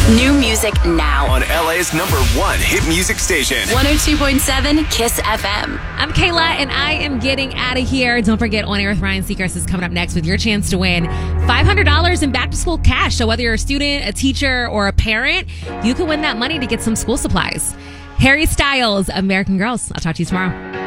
New music now. On LA's #1 hit music station. 102.7 Kiss FM. I'm Kayla, and I am getting out of here. Don't forget, On Air with Ryan Seacrest is coming up next with your chance to win $500 in back-to-school cash. So whether you're a student, a teacher, or a parent, you can win that money to get some school supplies. Harry Styles, American Girls. I'll talk to you tomorrow.